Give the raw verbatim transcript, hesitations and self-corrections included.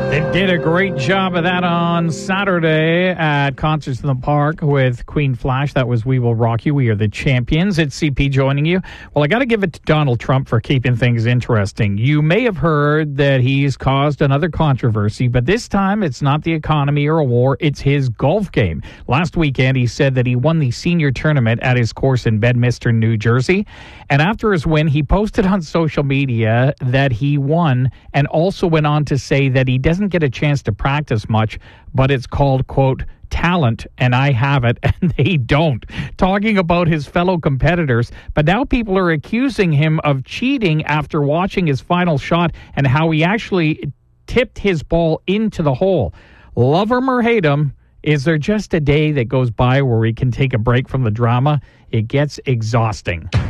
They did a great job of that on Saturday at Concerts in the Park with Queen Flash. That was We Will Rock You. We Are the Champions. It's C P joining you. Well, I got to give it to Donald Trump for keeping things interesting. You may have heard that he's caused another controversy, but this time it's not the economy or a war. It's his golf game. Last weekend, he said that he won the senior tournament at his course in Bedminster, New Jersey. And after his win, he posted on social media that he won and also went on to say that he doesn't get a chance to practice much, but it's called, quote, talent, and I have it, and they don't. Talking about his fellow competitors, but now people are accusing him of cheating after watching his final shot and how he actually tipped his ball into the hole. Love him or hate him, is there just a day that goes by where we can take a break from the drama? It gets exhausting.